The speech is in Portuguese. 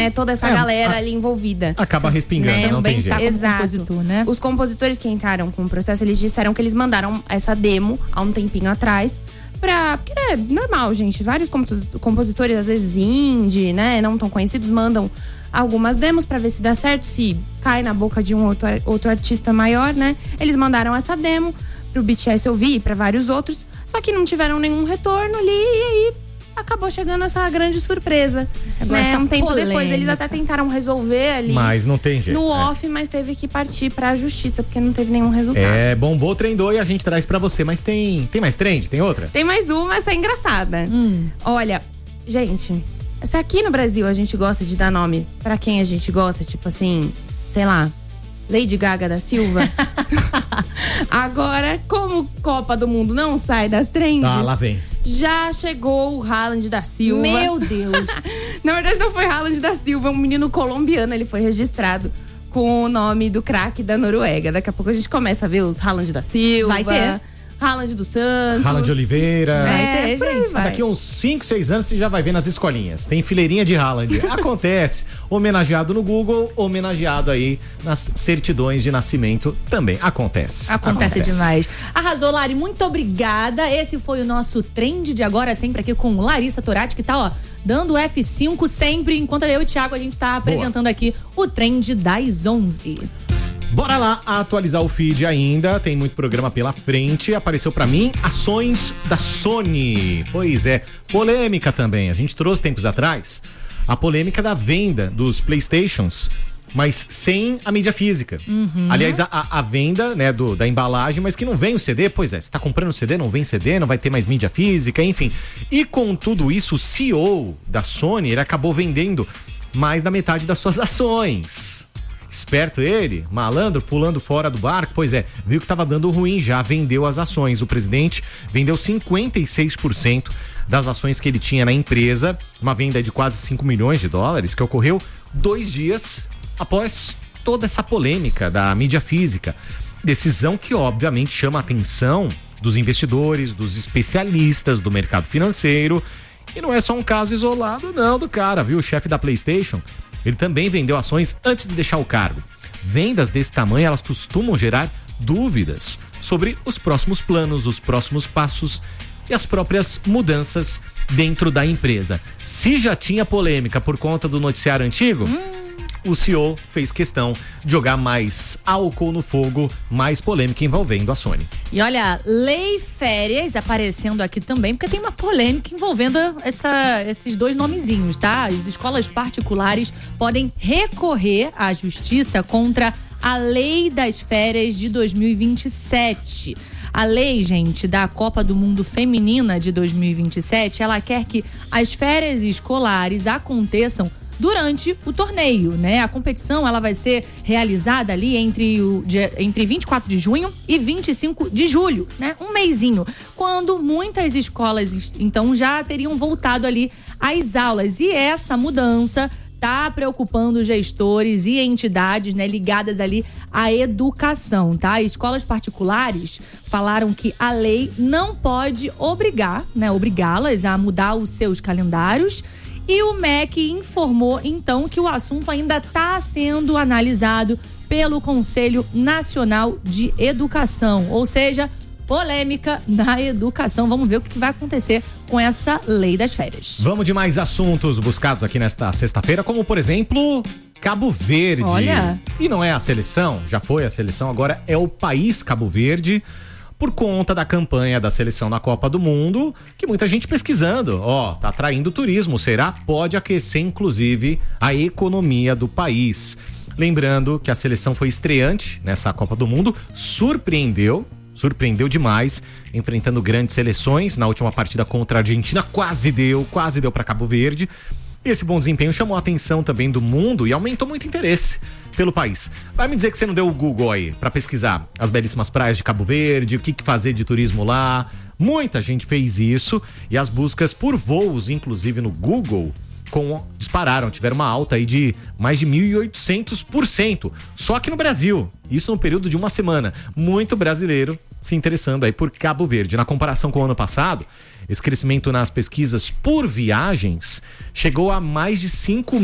né? Toda essa galera ali envolvida. Acaba respingando, né? Não tem jeito. Exato. Compositor, né? Os compositores que entraram com o processo, eles disseram que eles mandaram essa demo há um tempinho atrás. Porque é normal, gente. Vários compositores, às vezes indie, né? Não tão conhecidos, mandam algumas demos pra ver se dá certo, se cai na boca de um outro artista maior, né? Eles mandaram essa demo pro BTS ouvir e pra vários outros. Só que não tiveram nenhum retorno ali e aí acabou chegando essa grande surpresa. Agora, né? essa Um tempo polêmica. depois, eles até tentaram resolver ali. Mas não tem jeito. No off, mas teve que partir pra justiça, porque não teve nenhum resultado. Bombou, trendou e a gente traz pra você. Mas tem mais trend? Tem outra? Tem mais uma, essa é engraçada. Olha, gente, se aqui no Brasil a gente gosta de dar nome pra quem a gente gosta, tipo assim, sei lá, Lady Gaga da Silva. Agora, como Copa do Mundo não sai das trends, Lá vem. já chegou o Haaland da Silva. Meu Deus. Na verdade, não foi Haaland da Silva, é um menino colombiano. Ele foi registrado com o nome do craque da Noruega. Daqui a pouco a gente começa a ver os Haaland da Silva. Vai ter. Haaland dos Santos. Haaland de Oliveira. Vai ter, por aí gente. vai. Daqui uns 5, 6 anos você já vai ver nas escolinhas. Tem fileirinha de Haaland. Acontece. Homenageado no Google, homenageado aí nas certidões de nascimento. Também acontece. Acontece demais. Arrasou, Lari. Muito obrigada. Esse foi o nosso trend de agora, sempre aqui com Larissa Torati, que tá, ó, dando F5 sempre. Enquanto eu e o Thiago, a gente tá apresentando aqui o trend das 11. Bora lá atualizar o feed ainda, tem muito programa pela frente. Apareceu pra mim ações da Sony. Pois é, polêmica também. A gente trouxe tempos atrás a polêmica da venda dos PlayStations, mas sem a mídia física. Aliás, a venda, né, da embalagem, mas que não vem o CD. Pois é, você tá comprando o CD, não vem CD, não vai ter mais mídia física, enfim. E com tudo isso, o CEO da Sony, ele acabou vendendo mais da metade das suas ações. Esperto ele, malandro, pulando fora do barco. Pois é, viu que tava dando ruim, já vendeu as ações. O presidente vendeu 56% das ações que ele tinha na empresa, uma venda de quase 5 milhões de dólares, que ocorreu 2 dias após toda essa polêmica da mídia física. Decisão que obviamente chama a atenção dos investidores, dos especialistas do mercado financeiro. E não é só um caso isolado não do cara, viu? O chefe da PlayStation, ele também vendeu ações antes de deixar o cargo. Vendas desse tamanho, elas costumam gerar dúvidas sobre os próximos planos, os próximos passos e as próprias mudanças dentro da empresa. Se já tinha polêmica por conta do noticiário antigo, o CEO fez questão de jogar mais álcool no fogo, mais polêmica envolvendo a Sony. E olha, Lei Férias aparecendo aqui também, porque tem uma polêmica envolvendo esses dois nomezinhos, tá? As escolas particulares podem recorrer à justiça contra a Lei das Férias de 2027. A lei, gente, da Copa do Mundo Feminina de 2027, ela quer que as férias escolares aconteçam durante o torneio, né? A competição, ela vai ser realizada ali entre 24 de junho e 25 de julho, né? Um mesinho, quando muitas escolas, então, já teriam voltado ali às aulas. E essa mudança tá preocupando gestores e entidades, né, ligadas ali à educação, tá? Escolas particulares falaram que a lei não pode obrigá-las a mudar os seus calendários. E o MEC informou, então, que o assunto ainda está sendo analisado pelo Conselho Nacional de Educação. Ou seja, polêmica na educação. Vamos ver o que vai acontecer com essa lei das férias. Vamos de mais assuntos buscados aqui nesta sexta-feira, como, por exemplo, Cabo Verde. Olha. E não é a seleção, já foi a seleção, agora é o país Cabo Verde, por conta da campanha da seleção na Copa do Mundo, que muita gente pesquisando, tá atraindo turismo, será? Pode aquecer, inclusive, a economia do país. Lembrando que a seleção foi estreante nessa Copa do Mundo, surpreendeu demais, enfrentando grandes seleções. Na última partida contra a Argentina, quase deu para Cabo Verde. E esse bom desempenho chamou a atenção também do mundo e aumentou muito o interesse pelo país. Vai me dizer que você não deu o Google aí pra pesquisar as belíssimas praias de Cabo Verde, o que fazer de turismo lá. Muita gente fez isso e as buscas por voos, inclusive no Google, dispararam, tiveram uma alta aí de mais de 1.800%, só aqui no Brasil, isso no período de uma semana. Muito brasileiro se interessando aí por Cabo Verde. Na comparação com o ano passado, esse crescimento nas pesquisas por viagens chegou a mais de 5